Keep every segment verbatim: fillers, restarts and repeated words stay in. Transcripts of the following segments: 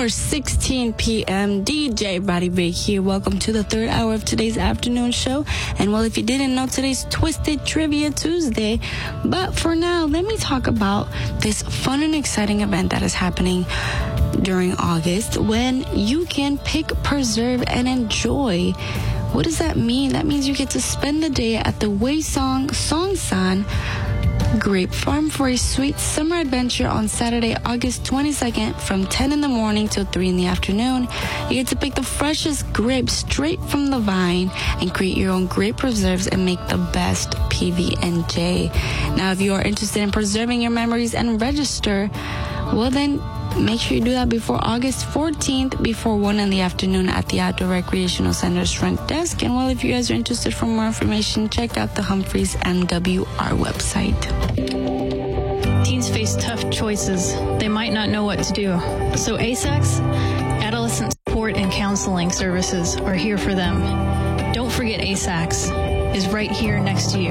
four sixteen p.m. D J Body Big here. Welcome to the third hour of today's afternoon show. And well, if you didn't know, today's Twisted Trivia Tuesday. But for now, let me talk about this fun and exciting event that is happening during August when you can pick, preserve, and enjoy. What does that mean? That means you get to spend the day at the Waysong Songsan Grape Farm for a sweet summer adventure on Saturday, August twenty-second from ten in the morning till three in the afternoon. You get to pick the freshest grapes straight from the vine and create your own grape preserves and make the best P B and J. Now, if you are interested in preserving your memories and register, well then, make sure you do that before August fourteenth, before one in the afternoon at the Outdoor Recreational Center's front desk. And well, if you guys are interested for more information, check out the Humphreys M W R website. Teens face tough choices. They might not know what to do. So A S A C's Adolescent Support and Counseling Services are here for them. Don't forget A S A C's is right here next to you.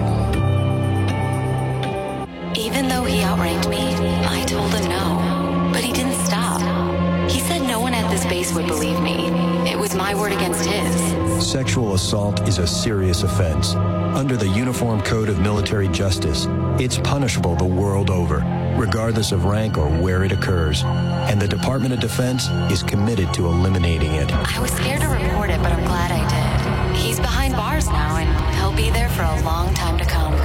Even though he outranked me, I told him no. But he didn't stop. He said no one at this base would believe me. It was my word against his. Sexual assault is a serious offense. Under the Uniform Code of Military Justice, it's punishable the world over, regardless of rank or where it occurs. And the Department of Defense is committed to eliminating it. I was scared to report it, but I'm glad I did. He's behind bars now, and he'll be there for a long time to come.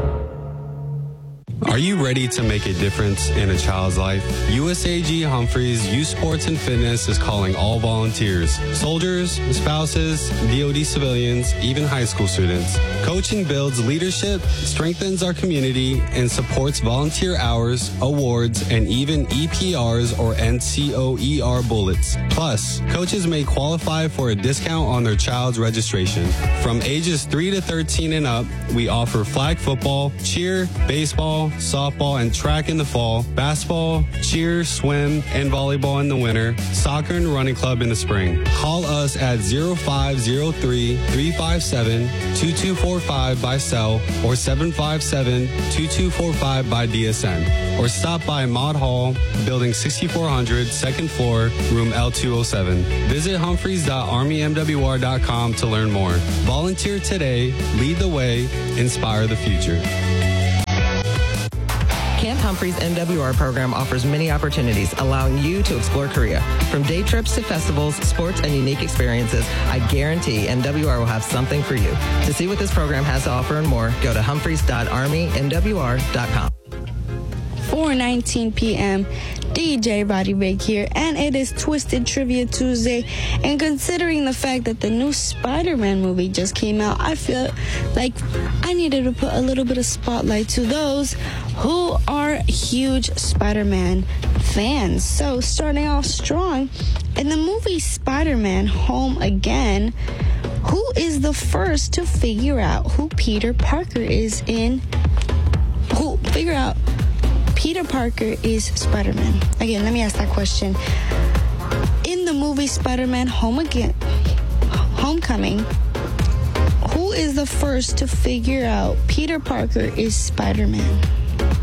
Are you ready to make a difference in a child's life? U S A G Humphreys Youth Sports and Fitness is calling all volunteers, soldiers, spouses, D O D civilians, even high school students. Coaching builds leadership, strengthens our community, and supports volunteer hours, awards, and even E P Rs or N C O E R bullets. Plus, coaches may qualify for a discount on their child's registration. From ages three to thirteen and up, we offer flag football, cheer, baseball, softball, and track in the fall, basketball, cheer, swim, and volleyball in the winter, soccer and running club in the spring. Call us at zero five zero three, three five seven, two two four five by cell or seven five seven, two two four five by D S N. Or stop by Mott Hall, Building sixty-four hundred, second floor, room L two oh seven. Visit humphreys dot army m w r dot com to learn more. Volunteer today, lead the way, inspire the future. Camp Humphreys M W R program offers many opportunities, allowing you to explore Korea. From day trips to festivals, sports, and unique experiences, I guarantee M W R will have something for you. To see what this program has to offer and more, go to humphreys dot army m w r dot com. four nineteen p.m. D J Body Big here, and it is Twisted Trivia Tuesday. And considering the fact that the new Spider-Man movie just came out, I feel like I needed to put a little bit of spotlight to those who are huge Spider-Man fans. So starting off strong, in the movie Spider-Man Home Again, who is the first to figure out who Peter Parker is in? Who figure out Peter Parker is Spider-Man? Again, let me ask that question. In the movie Spider-Man Home Again, Homecoming, who is the first to figure out Peter Parker is Spider-Man?